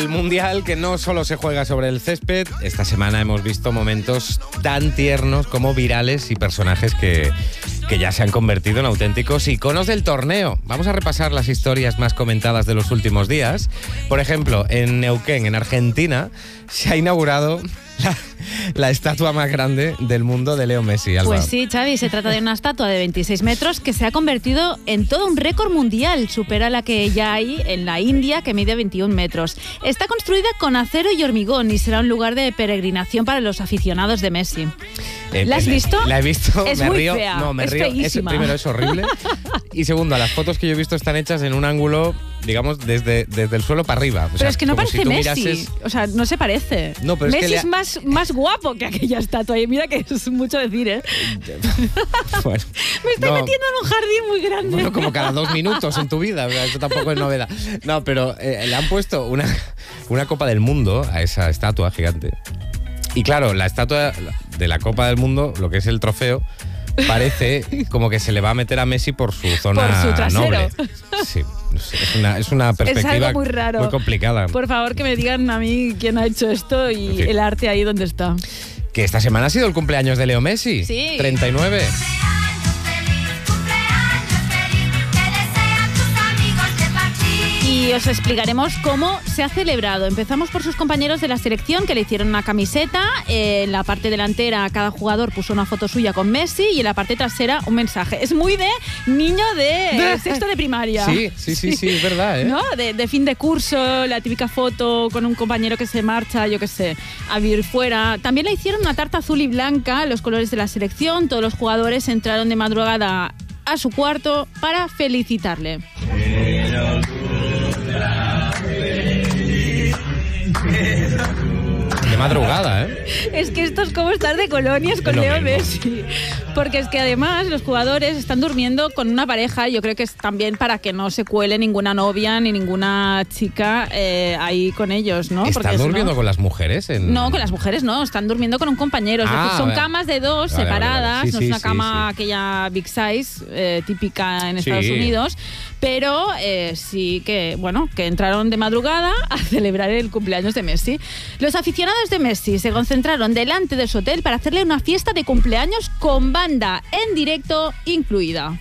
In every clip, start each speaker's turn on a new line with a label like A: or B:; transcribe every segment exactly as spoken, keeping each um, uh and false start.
A: el Mundial, que no solo se juega sobre el césped. Esta semana hemos visto momentos tan tiernos como virales y personajes que, que ya se han convertido en auténticos iconos del torneo. Vamos a repasar las historias más comentadas de los últimos días. Por ejemplo, en Neuquén, en Argentina, se ha inaugurado la, la estatua más grande del mundo de Leo Messi. Alba.
B: Pues sí, Xavi, se trata de una estatua de veintiséis metros que se ha convertido en todo un récord mundial. Supera la que ya hay en la India, que mide veintiún metros. Está construida con acero y hormigón y será un lugar de peregrinación para los aficionados de Messi.
A: Eh,
B: ¿La has visto?
A: La he visto,
B: es
A: me
B: muy
A: río.
B: fea,
A: No, me
B: es
A: río.
B: feísima.
A: Es, primero, es horrible. Y segundo, las fotos que yo he visto están hechas en un ángulo, digamos, desde, desde el suelo para arriba. O
B: pero
A: sea,
B: es que no parece
A: si
B: Messi.
A: Mirases...
B: O sea, no se parece.
A: No, pero
B: Messi
A: es, que
B: es
A: le...
B: más, más guapo que aquella estatua. Y mira que es mucho decir, ¿eh?
A: Bueno,
B: me estoy
A: no.
B: metiendo en un jardín muy grande.
A: Bueno, como cada dos minutos en tu vida. Eso tampoco es novedad. No, pero eh, le han puesto una, una Copa del Mundo a esa estatua gigante. Y claro, la estatua de la Copa del Mundo, lo que es el trofeo, parece como que se le va a meter a Messi por su zona
B: por su trasero.
A: noble. Sí, es una, es una perspectiva
B: es algo muy raro.
A: Muy complicada.
B: Por favor, que me digan a mí quién ha hecho esto y
A: en fin.
B: el arte ahí donde está.
A: Que esta semana ha sido el cumpleaños de Leo Messi.
B: Sí.
A: treinta y nueve.
B: Y os explicaremos cómo se ha celebrado. Empezamos por sus compañeros de la selección, que le hicieron una camiseta. Eh, en la parte delantera cada jugador puso una foto suya con Messi y en la parte trasera un mensaje. Es muy de niño de sexto de primaria.
A: Sí, sí, sí, sí, es verdad, ¿eh?
B: ¿No? De, de fin de curso, la típica foto con un compañero que se marcha, yo qué sé, a vivir fuera. También le hicieron una tarta azul y blanca, los colores de la selección. Todos los jugadores entraron de madrugada a su cuarto para felicitarle.
A: De madrugada, ¿eh?
B: Es que esto es como estar de colonias con Leo Messi. Porque es que además los jugadores están durmiendo con una pareja. Yo creo que es también para que no se cuele ninguna novia ni ninguna chica eh, ahí con ellos, ¿no?
A: ¿Están
B: Porque
A: durmiendo
B: no,
A: con las mujeres? En...
B: No, con las mujeres no. Están durmiendo con un compañero. Es
A: Ah,
B: decir, son
A: vale.
B: camas de dos
A: Vale,
B: separadas.
A: vale, vale. Sí,
B: no
A: sí,
B: es una
A: sí,
B: cama
A: sí.
B: aquella big size eh, típica en Estados
A: Sí.
B: Unidos. Pero eh, sí que, bueno, que entraron de madrugada a celebrar el cumpleaños de Messi. Los aficionados de Messi se concentraron delante de su hotel para hacerle una fiesta de cumpleaños con banda en directo incluida.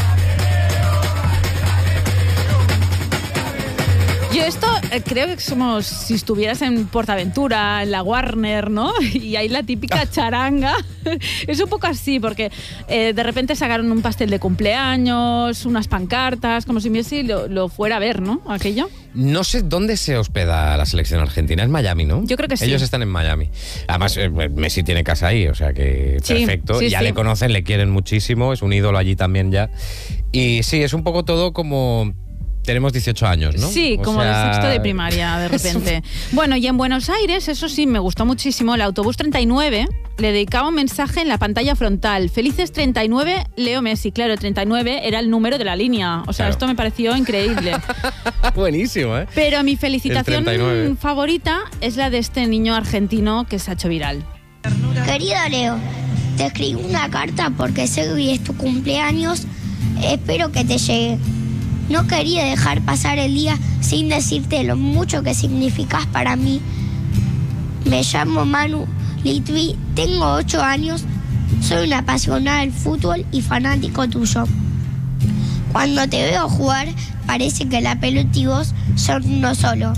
B: Yo esto eh, creo que somos, si estuvieras en Portaventura, en la Warner, ¿no? Y hay la típica charanga. Es un poco así, porque eh, de repente sacaron un pastel de cumpleaños, unas pancartas, como si Messi lo, lo fuera a ver, ¿no? Aquello.
A: No sé dónde se hospeda la selección argentina. Es Miami, ¿no?
B: Yo creo que sí.
A: Ellos están en Miami. Además, eh, Messi tiene casa ahí, o sea que
B: Sí,
A: perfecto.
B: sí,
A: ya
B: sí.
A: le conocen, le quieren muchísimo. Es un ídolo allí también ya. Y sí, es un poco todo como... Tenemos dieciocho años, ¿no?
B: Sí,
A: O
B: como
A: sea,
B: de sexto de primaria, de repente. Bueno, y en Buenos Aires, eso sí, me gustó muchísimo, el autobús treinta y nueve le dedicaba un mensaje en la pantalla frontal. Felices treinta y nueve, Leo Messi. Claro, treinta y nueve era el número de la línea. O sea,
A: Claro.
B: esto me pareció increíble.
A: Buenísimo, ¿eh?
B: Pero mi felicitación
A: treinta y nueve.
B: favorita es la de este niño argentino que se ha hecho viral.
C: Querido Leo, te escribí una carta porque sé que hoy es tu cumpleaños. Espero que te llegue. No quería dejar pasar el día sin decirte lo mucho que significas para mí. Me llamo Manu Litvi, tengo ocho años, soy una apasionada del fútbol y fanático tuyo. Cuando te veo jugar, parece que la pelota y vos son uno solo.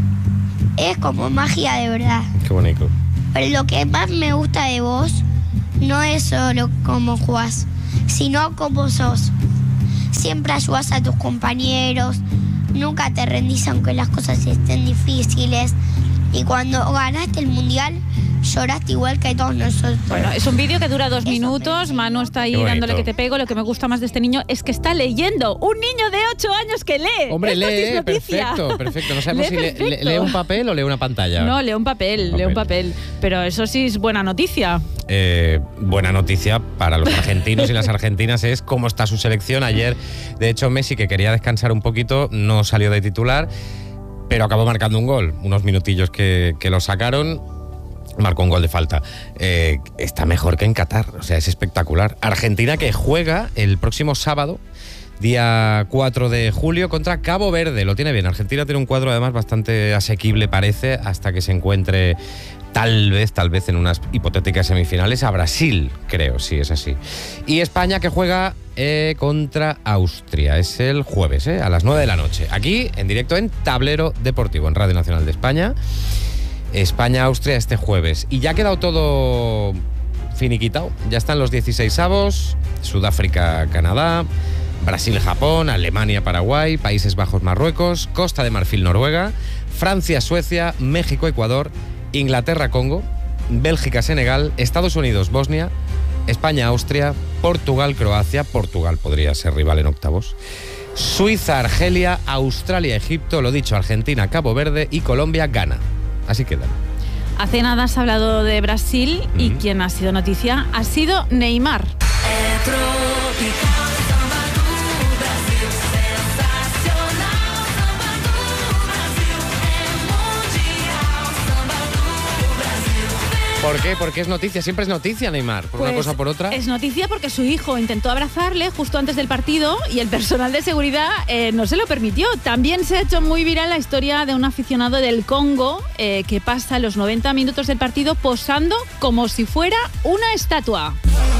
C: Es como magia de verdad.
A: Qué bonito.
C: Pero lo que más me gusta de vos no es solo cómo jugás, sino cómo sos. Siempre ayudas a tus compañeros, nunca te rendís aunque las cosas estén difíciles. Y cuando ganaste el mundial, lloraste igual que todos nosotros.
B: Bueno, es un vídeo que dura dos
C: Eso
B: minutos.
C: pensé.
B: Manu está ahí
A: Qué bonito.
B: dándole que te pego. Lo que me gusta más de este niño es que está leyendo. Un niño de ocho años que lee.
A: Hombre,
B: Esto sí es
A: lee,
B: noticia.
A: perfecto, perfecto. No sabemos
B: Lee
A: si le- le-
B: perfecto.
A: lee un papel o lee una pantalla.
B: No, lee un papel, lee un papel. Pero eso sí es buena noticia.
A: Eh, buena noticia para los argentinos y las argentinas es cómo está su selección. Ayer, de hecho, Messi, que quería descansar un poquito, no salió de titular, pero acabó marcando un gol. Unos minutillos que, que lo sacaron, marcó un gol de falta. Eh, está mejor que en Qatar, o sea, es espectacular. Argentina que juega el próximo sábado día cuatro de julio contra Cabo Verde. Lo tiene bien. Argentina tiene un cuadro además bastante asequible, parece, hasta que se encuentre tal vez, tal vez en unas hipotéticas semifinales a Brasil, creo, sí, es así. Y España, que juega eh, contra Austria. Es el jueves, eh, a las nueve de la noche. Aquí, en directo en Tablero Deportivo, en Radio Nacional de España. España-Austria este jueves. Y ya ha quedado todo finiquitado. Ya están los dieciseisavos, Sudáfrica-Canadá, Brasil-Japón, Alemania-Paraguay, Países Bajos-Marruecos, Costa de Marfil-Noruega, Francia-Suecia, México-Ecuador, Inglaterra-Congo, Bélgica-Senegal, Estados Unidos-Bosnia, España-Austria, Portugal-Croacia, Portugal podría ser rival en octavos, Suiza-Argelia, Australia-Egipto, lo dicho, Argentina-Cabo Verde y Colombia-Ghana. Así quedan.
B: Hace nada has hablado de Brasil mm. y quien ha sido noticia ha sido Neymar.
A: ¿Por qué? Porque es noticia, siempre es noticia Neymar, por pues una cosa o por otra.
B: Es noticia porque su hijo intentó abrazarle justo antes del partido y el personal de seguridad eh, no se lo permitió. También se ha hecho muy viral la historia de un aficionado del Congo eh, que pasa los noventa minutos del partido posando como si fuera una estatua.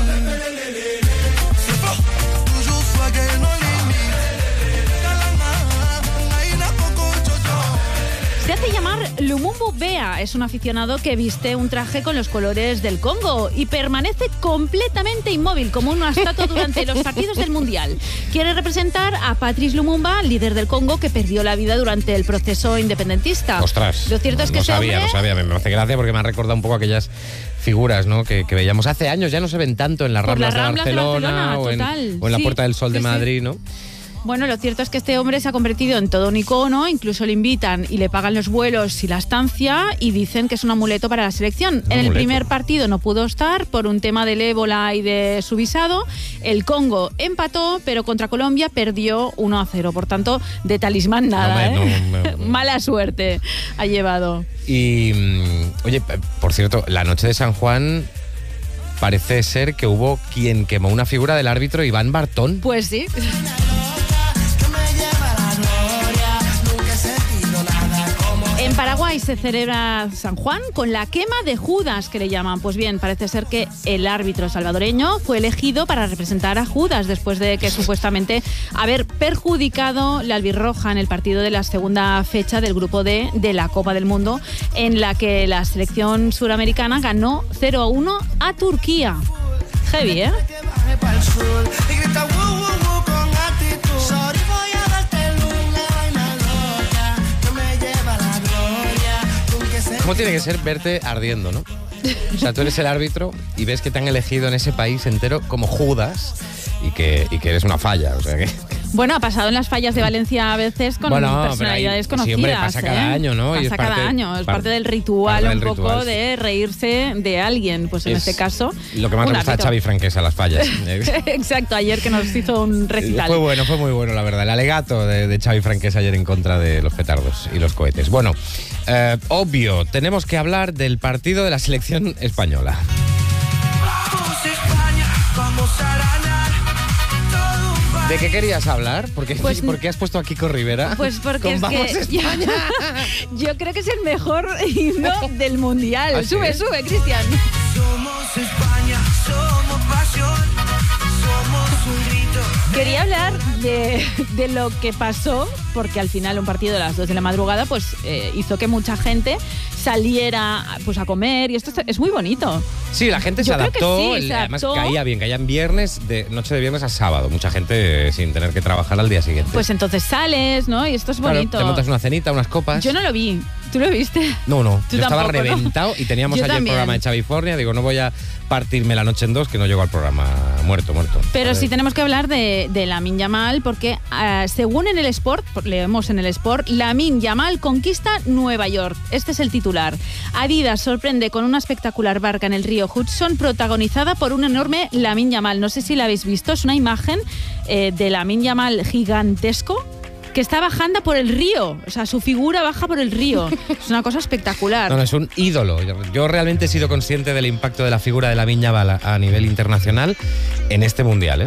B: Se hace llamar Lumumbu Bea, es un aficionado que viste un traje con los colores del Congo y permanece completamente inmóvil como una estatua durante los partidos del Mundial. Quiere representar a Patrice Lumumba, líder del Congo, que perdió la vida durante el proceso independentista.
A: Ostras,
B: lo cierto
A: no,
B: es que
A: no sabía,
B: hombre...
A: no sabía, me hace gracia porque me ha recordado un poco aquellas figuras, ¿no? que, que veíamos hace años, ya no se ven tanto en las Ramblas,
B: las Ramblas
A: de Barcelona,
B: de Barcelona
A: o, en, o en la
B: sí,
A: Puerta del Sol de
B: sí,
A: Madrid,
B: sí.
A: ¿no?
B: Bueno, lo cierto es que este hombre se ha convertido en todo un icono, incluso le invitan y le pagan los vuelos y la estancia y dicen que es un amuleto para la selección. Un en
A: amuleto.
B: El primer partido no pudo estar por un tema del ébola y de su visado. El Congo empató, pero contra Colombia perdió uno a cero. Por tanto, de talismán nada,
A: no,
B: ¿eh?
A: no, no, no.
B: Mala suerte ha llevado.
A: Y, oye, por cierto, la noche de San Juan... Parece ser que hubo quien quemó una figura del árbitro Iván Bartón.
B: Pues sí. En Paraguay se celebra San Juan con la quema de Judas, que le llaman. Pues bien, parece ser que el árbitro salvadoreño fue elegido para representar a Judas después de que supuestamente haber perjudicado la albirroja en el partido de la segunda fecha del grupo D de la Copa del Mundo, en la que la selección suramericana ganó cero a uno a Turquía. Heavy, ¿eh?
A: ¿Cómo tiene que ser verte ardiendo, no? O sea, tú eres el árbitro y ves que te han elegido en ese país entero como Judas y que, y que eres una falla, o sea que...
B: Bueno, ha pasado en las fallas de Valencia a veces con
A: bueno,
B: personalidades
A: ahí,
B: conocidas.
A: Sí, hombre, pasa cada
B: ¿eh?
A: año, ¿no?
B: Pasa
A: y es
B: cada
A: parte,
B: año, es
A: par,
B: parte del ritual
A: parte
B: un
A: del
B: poco
A: ritual.
B: de reírse de alguien. Pues en
A: es
B: este caso...
A: Lo que más le gusta a Xavi Franquesa, las fallas.
B: Exacto, ayer que nos hizo un recital.
A: Fue bueno, fue muy bueno, la verdad. El alegato de, de Xavi Franquesa ayer en contra de los petardos y los cohetes. Bueno, eh, obvio, tenemos que hablar del partido de la selección española.
D: Vamos España, vamos a ganar.
A: ¿De qué querías hablar? ¿Por qué,
B: Pues,
A: ¿por qué has puesto a Kiko Rivera?
B: Pues porque
A: con
B: es
A: Vamos
B: que
A: España.
B: Yo, yo creo que es el mejor himno del mundial.
A: ¿Ah, sí?
B: Sube, sube, Cristian.
D: Somos España, somos pasión, somos un grito.
B: Quería hablar de, de lo que pasó, porque al final un partido de las dos de la madrugada pues eh, hizo que mucha gente saliera pues a comer y esto es muy bonito.
A: Sí, la gente
B: Yo
A: se
B: creo que
A: adaptó,
B: sí,
A: el-
B: se
A: además
B: adaptó.
A: caía bien, caía en viernes, de noche de viernes a sábado, mucha gente eh, sin tener que trabajar al día siguiente.
B: Pues entonces sales, ¿no? Y esto es
A: Claro,
B: bonito.
A: te montas una cenita, unas copas.
B: Yo no lo vi. ¿Tú lo viste?
A: No, no,
B: Tú
A: yo estaba
B: tampoco, ¿no?
A: reventado y teníamos
B: Yo
A: ayer
B: también.
A: el programa de Chavifornia, digo, no voy a partirme la noche en dos, que no llego al programa, muerto, muerto.
B: Pero
A: A
B: sí
A: ver.
B: tenemos que hablar de, de Lamine Yamal, porque uh, según en el Sport, leemos en el Sport, Lamine Yamal conquista Nueva York. Este es el titular. Adidas sorprende con una espectacular barca en el río Hudson, protagonizada por un enorme Lamine Yamal. No sé si la habéis visto, es una imagen eh, de Lamine Yamal gigantesco, que está bajando por el río. O sea, su figura baja por el río. Es una cosa espectacular.
A: No, no, es un ídolo. Yo, yo realmente he sido consciente del impacto de la figura de Lamine Yamal a, a nivel internacional en este mundial, ¿eh?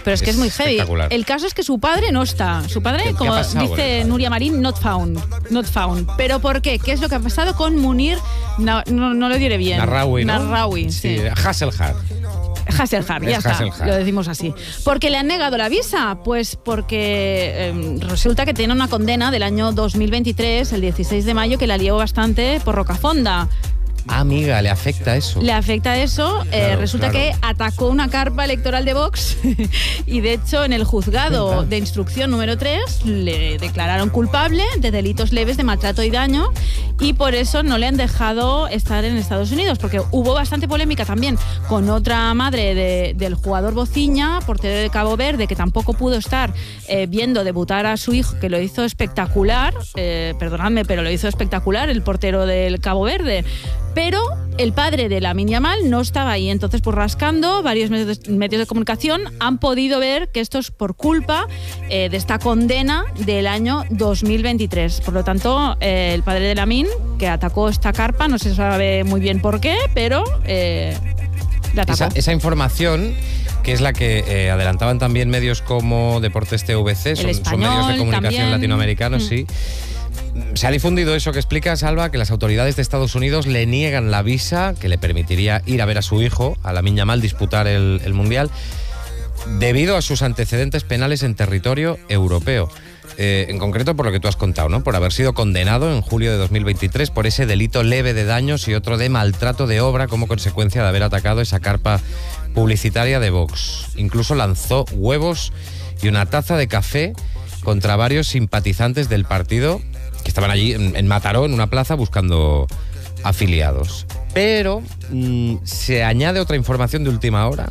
B: Pero es que es muy heavy.
A: espectacular.
B: El caso es que su padre no está. Su
A: ¿Qué-
B: padre,
A: qué ha
B: como
A: pasado con el
B: dice
A: padre?
B: Nuria Marín, not found. Not found. ¿Pero por qué? ¿Qué es lo que ha pasado con Munir? No, no, no lo diré bien.
A: Narraoui, ¿no?
B: Narraoui, sí.
A: Hasselhard.
B: Hasselhard, ya
A: Es
B: está,
A: Hasselhard.
B: lo decimos así. ¿Por qué le han negado la visa? Pues porque eh, resulta que tiene una condena del año dos mil veintitrés, el dieciséis de mayo, que la lió bastante por Rocafonda.
A: Ah, amiga, le afecta eso.
B: Le afecta eso. eh,
A: Claro,
B: resulta
A: claro.
B: que atacó una carpa electoral de Vox y de hecho en el juzgado
A: Venga.
B: de instrucción número tres le declararon culpable de delitos leves de maltrato y daño y por eso no le han dejado estar en Estados Unidos, porque hubo bastante polémica también con otra madre de- del jugador Bociña, portero de Cabo Verde, que tampoco pudo estar eh, viendo debutar a su hijo, que lo hizo espectacular, eh, perdonadme, pero lo hizo espectacular el portero del Cabo Verde. Pero el padre de Lamine Yamal no estaba ahí. Entonces, pues rascando, varios medios de, medios de comunicación han podido ver que esto es por culpa eh, de esta condena del año dos mil veintitrés. Por lo tanto, eh, el padre de Lamine, que atacó esta carpa, no se sabe muy bien por qué, pero eh, la atacó.
A: Esa, esa información, que es la que eh, adelantaban también medios como Deportes T V C, son, son
B: Español
A: medios de comunicación
B: también.
A: latinoamericanos,
B: Mm.
A: sí. Se ha difundido eso que explica Salva, que las autoridades de Estados Unidos le niegan la visa que le permitiría ir a ver a su hijo, a Lamine Yamal, disputar el, el Mundial, debido a sus antecedentes penales en territorio europeo. Eh, en concreto por lo que tú has contado, ¿no? Por haber sido condenado en julio de dos mil veintitrés por ese delito leve de daños y otro de maltrato de obra como consecuencia de haber atacado esa carpa publicitaria de Vox. Incluso lanzó huevos y una taza de café contra varios simpatizantes del partido que estaban allí en, en Mataró, en una plaza, buscando afiliados. Pero mmm, se añade otra información de última hora,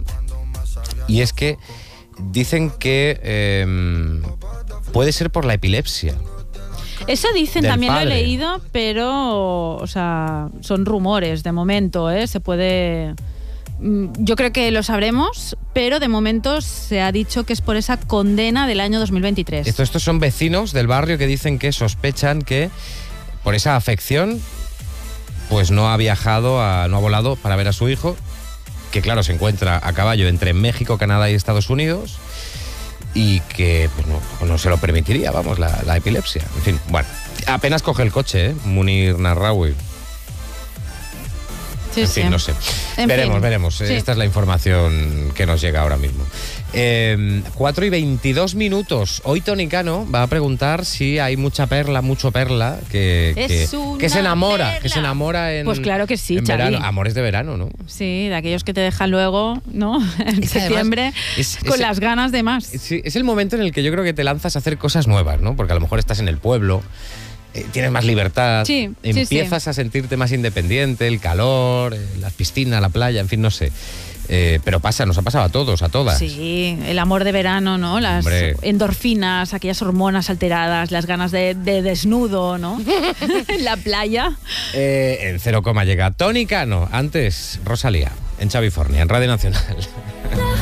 A: y es que dicen que eh, puede ser por la epilepsia.
B: Eso dicen,
A: del
B: también lo
A: padre.
B: he leído, pero, o sea, son rumores de momento, ¿eh? Se puede... Mm, Yo creo que lo sabremos, pero de momento se ha dicho que es por esa condena del año dos mil veintitrés.
A: Esto, estos son vecinos del barrio que dicen que sospechan que por esa afección pues no ha viajado, a, no ha volado para ver a su hijo, que claro, se encuentra a caballo entre México, Canadá y Estados Unidos, y que pues, no, no se lo permitiría, vamos, la, la epilepsia. En fin, bueno, apenas coge el coche, ¿eh? Munir Narraoui.
B: Sí,
A: En
B: sí.
A: fin, no sé.
B: En
A: veremos,
B: fin.
A: veremos.
B: Sí.
A: Esta es la información que nos llega ahora mismo. Eh, cuatro y veintidós minutos. Hoy Tony Cano va a preguntar si hay mucha perla, mucho perla, que,
B: Es
A: que,
B: una
A: que se enamora,
B: perla.
A: que se enamora en,
B: Pues claro que sí,
A: en
B: Xavi.
A: verano. Amores de verano, ¿no?
B: Sí, de aquellos que te dejan luego, ¿no? En
A: Es que además
B: septiembre,
A: es-
B: con
A: es-
B: las ganas de más.
A: Sí, es el momento en el que yo creo que te lanzas a hacer cosas nuevas, ¿no? Porque a lo mejor estás en el pueblo, eh, tienes más libertad,
B: Sí, sí,
A: empiezas
B: sí.
A: a sentirte más independiente, el calor, eh, las piscinas, la playa, en fin, no sé. Eh, pero pasa, nos ha pasado a todos, a todas.
B: Sí, el amor de verano, ¿no? Las
A: Hombre.
B: endorfinas, aquellas hormonas alteradas, las ganas de, de desnudo, ¿no? En la playa.
A: Eh, en cero coma llega Tony Cano, antes Rosalía, en Xavifornia, en Radio Nacional.